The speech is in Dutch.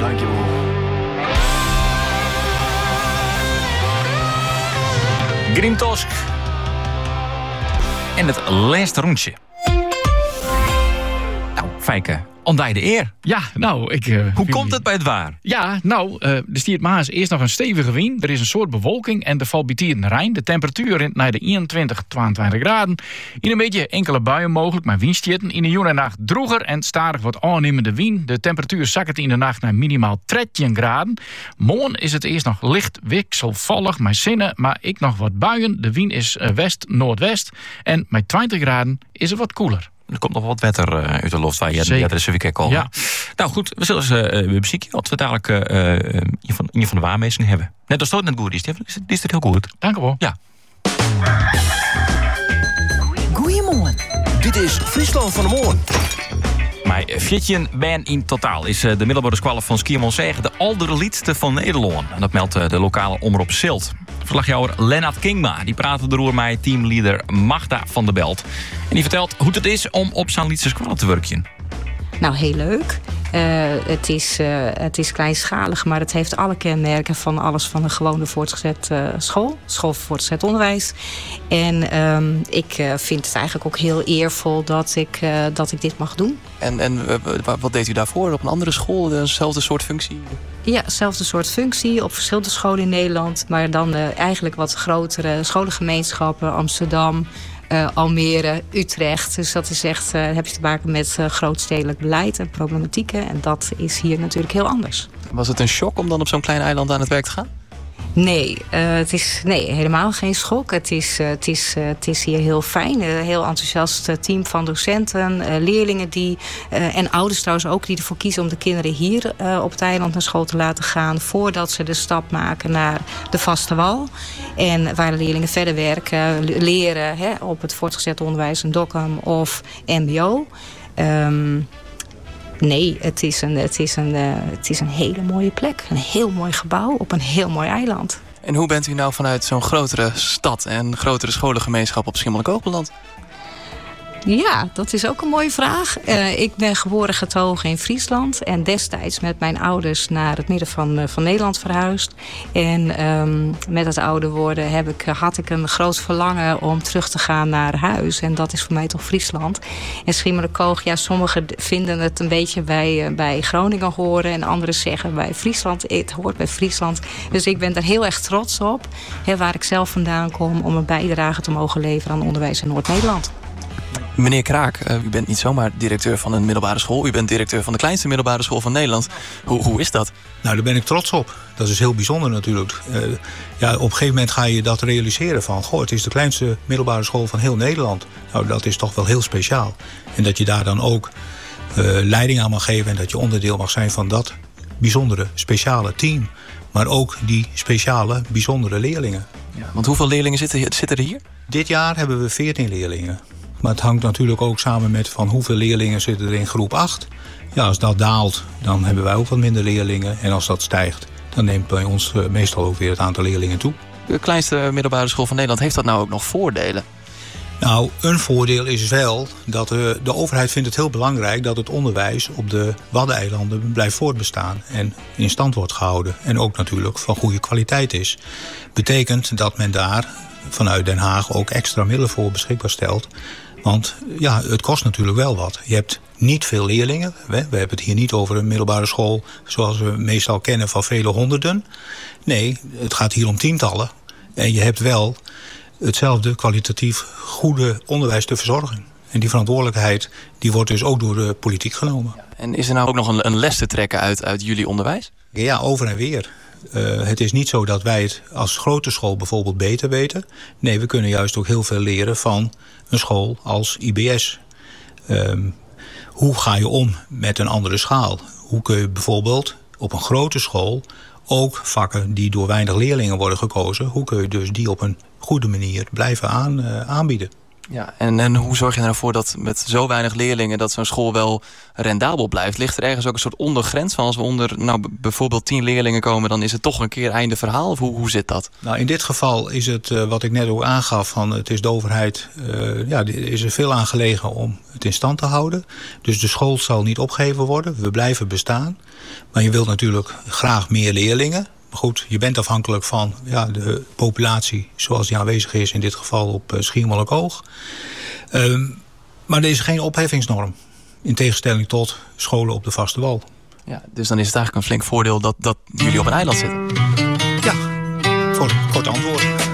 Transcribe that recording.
Dankjewel. Grimtosk. En het laatste rondje. Nou, Fijke, ontdij de eer. Ja, nou, Hoe komt het bij het waar? Ja, nou, er stiert maas eerst nog een stevige wind. Er is een soort bewolking en er valt bitieren Rijn. De temperatuur rint naar de 21, 22 graden. In een beetje enkele buien mogelijk, maar windstjerten. In de jonge nacht droeger en stadig wat aannemende wind. De temperatuur zakt in de nacht naar minimaal 13 graden. Morgen is het eerst nog licht wisselvallig, met zinnen, maar ik nog wat buien. De wind is west-noordwest en met 20 graden is het wat koeler. Er komt nog wat wetter uit de lucht. Ja, dat is even kijken. Ja. Nou goed, we zullen ze muziekje wat we dadelijk in van de waarmeester hebben. Net als het net goed is. Die is het heel goed. Dank u wel. Ja. Goeiemorgen. Dit is Friesland van de Morgen. Maar 14 ben in totaal is de middelbare school van Schiermonnikoog de allerliedste van Nederland. En dat meldt de lokale omroep Zilt. Verslagjouwer Lennart Kingma die praatte erover met teamleader Magda van der Belt. En die vertelt hoe het is om op zo'n liedse school te werken. Nou, heel leuk. Het is kleinschalig, maar het heeft alle kenmerken van alles van een gewone voortgezet school. School voor voortgezet onderwijs. En ik vind het eigenlijk ook heel eervol dat ik dit mag doen. En wat deed u daarvoor? Op een andere school? Dezelfde soort functie? Ja, hetzelfde soort functie op verschillende scholen in Nederland. Maar dan eigenlijk wat grotere scholengemeenschappen. Amsterdam, Almere, Utrecht. Dus dat is echt, heb je te maken met grootstedelijk beleid en problematieken. En dat is hier natuurlijk heel anders. Was het een shock om dan op zo'n klein eiland aan het werk te gaan? Nee, het is helemaal geen schok. Het is hier heel fijn. Een heel enthousiast team van docenten, leerlingen en ouders trouwens ook, die ervoor kiezen om de kinderen hier op het eiland naar school te laten gaan voordat ze de stap maken naar de vaste wal. En waar de leerlingen verder werken, leren op het voortgezet onderwijs, een Dokkum of mbo. Nee, het is een hele mooie plek. Een heel mooi gebouw op een heel mooi eiland. En hoe bent u nou vanuit zo'n grotere stad en grotere scholengemeenschap op Schiermonnikoog beland? Ja, dat is ook een mooie vraag. Ik ben geboren getogen in Friesland. En destijds met mijn ouders naar het midden van Nederland verhuisd. En met het ouder worden had ik een groot verlangen om terug te gaan naar huis. En dat is voor mij toch Friesland. En Schiermonnikoog, ja, sommigen vinden het een beetje bij Groningen horen. En anderen zeggen bij Friesland. Het hoort bij Friesland. Dus ik ben daar heel erg trots op. Waar ik zelf vandaan kom om een bijdrage te mogen leveren aan onderwijs in Noord-Nederland. Meneer Kraak, u bent niet zomaar directeur van een middelbare school. U bent directeur van de kleinste middelbare school van Nederland. Hoe is dat? Nou, daar ben ik trots op. Dat is heel bijzonder natuurlijk. Op een gegeven moment ga je dat realiseren van... het is de kleinste middelbare school van heel Nederland. Nou, dat is toch wel heel speciaal. En dat je daar dan ook leiding aan mag geven... en dat je onderdeel mag zijn van dat bijzondere, speciale team. Maar ook die speciale, bijzondere leerlingen. Ja, want hoeveel leerlingen zitten er hier? Dit jaar hebben we 14 leerlingen. Maar het hangt natuurlijk ook samen met van hoeveel leerlingen zitten er in groep 8. Ja, als dat daalt, dan hebben wij ook wat minder leerlingen. En als dat stijgt, dan neemt bij ons meestal ook weer het aantal leerlingen toe. De kleinste middelbare school van Nederland, heeft dat nou ook nog voordelen? Nou, een voordeel is wel dat de overheid vindt het heel belangrijk... dat het onderwijs op de Waddeneilanden blijft voortbestaan en in stand wordt gehouden. En ook natuurlijk van goede kwaliteit is. Betekent dat men daar vanuit Den Haag ook extra middelen voor beschikbaar stelt... Want ja, het kost natuurlijk wel wat. Je hebt niet veel leerlingen. We hebben het hier niet over een middelbare school... zoals we meestal kennen van vele honderden. Nee, het gaat hier om tientallen. En je hebt wel hetzelfde kwalitatief goede onderwijs te verzorgen. En die verantwoordelijkheid die wordt dus ook door de politiek genomen. En is er nou ook nog een les te trekken uit jullie onderwijs? Ja, over en weer. Het is niet zo dat wij het als grote school bijvoorbeeld beter weten. Nee, we kunnen juist ook heel veel leren van een school als IBS. Hoe ga je om met een andere schaal? Hoe kun je bijvoorbeeld op een grote school ook vakken die door weinig leerlingen worden gekozen... hoe kun je dus die op een goede manier blijven aanbieden? Ja, en hoe zorg je er nou voor dat met zo weinig leerlingen dat zo'n school wel rendabel blijft? Ligt er ergens ook een soort ondergrens van als we onder bijvoorbeeld 10 leerlingen komen, dan is het toch een keer einde verhaal? Of hoe zit dat? Nou, in dit geval is het wat ik net ook aangaf, van het is de overheid, is er veel aan gelegen om het in stand te houden. Dus de school zal niet opgegeven worden. We blijven bestaan. Maar je wilt natuurlijk graag meer leerlingen. Maar goed, je bent afhankelijk van de populatie zoals die aanwezig is, in dit geval op Schiermonnikoog. Maar er is geen opheffingsnorm. In tegenstelling tot scholen op de vaste wal. Ja, dus dan is het eigenlijk een flink voordeel dat jullie op een eiland zitten. Ja, kort antwoord.